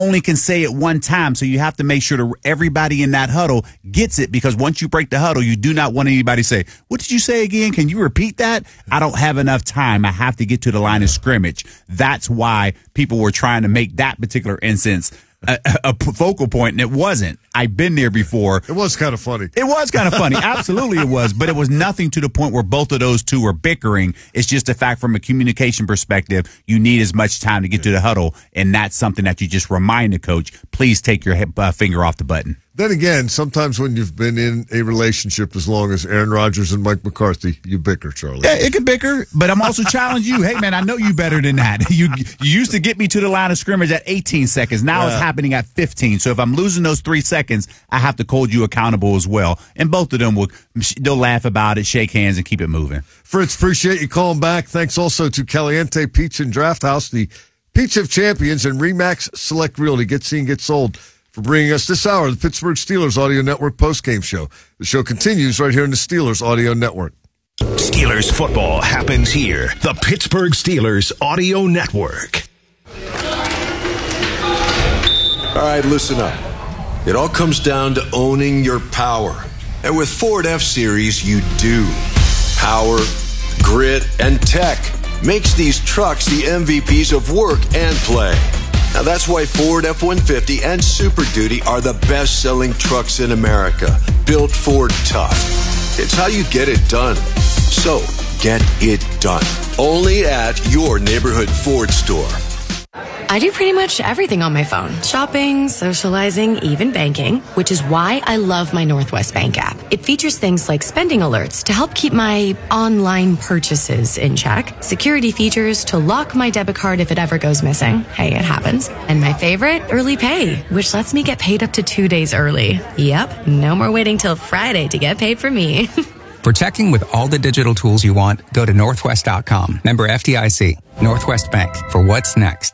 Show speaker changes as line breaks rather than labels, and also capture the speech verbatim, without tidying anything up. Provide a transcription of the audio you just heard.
only can say it one time, so you have to make sure that everybody in that huddle gets it, because once you break the huddle, you do not want anybody to say, what did you say again? Can you repeat that? I don't have enough time. I have to get to the line of scrimmage. That's why people were trying to make that particular instance a, a focal point, and it wasn't. I've been there before.
It was kind of funny.
It was kind of funny. Absolutely it was. But it was nothing to the point where both of those two were bickering. It's just a fact from a communication perspective, you need as much time to get to the huddle, and that's something that you just remind the coach, please take your uh, finger off the button.
Then again, sometimes when you've been in a relationship as long as Aaron Rodgers and Mike McCarthy, you bicker, Charlie.
Yeah, it could bicker, but I'm also challenging you. Hey, man, I know you better than that. You you used to get me to the line of scrimmage at eighteen seconds. Now yeah. It's happening at fifteen. So if I'm losing those three seconds, I have to hold you accountable as well. And both of them will they'll laugh about it, shake hands, and keep it moving.
Fritz, appreciate you calling back. Thanks also to Caliente Pizza and Draft House, the Pizza of Champions, and Remax Select Realty. Get seen, get sold, for bringing us this hour of the Pittsburgh Steelers Audio Network postgame show. The show continues right here in the Steelers Audio Network.
Steelers football happens here. The Pittsburgh Steelers Audio Network.
All right, listen up. It all comes down to owning your power. And with Ford F-Series, you do. Power, grit, and tech makes these trucks the M V Ps of work and play. Now, that's why Ford F one fifty and Super Duty are the best-selling trucks in America. Built Ford tough. It's how you get it done. So, get it done. Only at your neighborhood Ford store.
I do pretty much everything on my phone. Shopping, socializing, even banking, which is why I love my Northwest Bank app. It features things like spending alerts to help keep my online purchases in check, security features to lock my debit card if it ever goes missing. Hey, it happens. And my favorite, early pay, which lets me get paid up to two days early. Yep, no more waiting till Friday to get paid for me.
For checking with all the digital tools you want, go to northwest dot com. Member F D I C. Northwest Bank. For what's next.